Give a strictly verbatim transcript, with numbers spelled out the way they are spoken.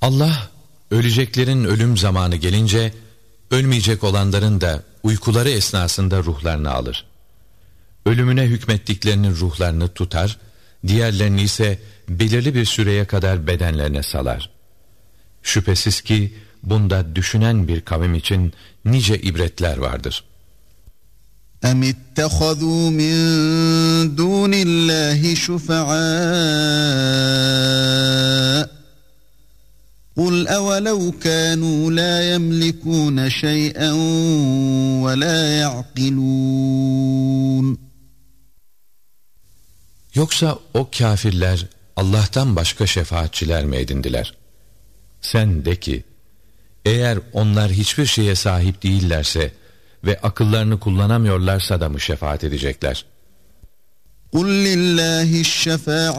Allah, öleceklerin ölüm zamanı gelince, ölmeyecek olanların da uykuları esnasında ruhlarını alır. Ölümüne hükmettiklerinin ruhlarını tutar, diğerlerini ise belirli bir süreye kadar bedenlerine salar. Şüphesiz ki bunda düşünen bir kavim için nice ibretler vardır. اَمِ اتَّخَذُوا مِنْ دُونِ اللّٰهِ شُفَعَاءَ قُلْ أَوَلَوْ كَانُوا لَا يَمْلِكُونَ شَيْئًا وَلَا يَعْقِلُونَ Yoksa o kâfirler Allah'tan başka şefaatçiler mi edindiler? Sen de ki, eğer onlar hiçbir şeye sahip değillerse ve akıllarını kullanamıyorlarsa da mı şefaat edecekler? قُلْ لِلّٰهِ الشَّفَاعَةُ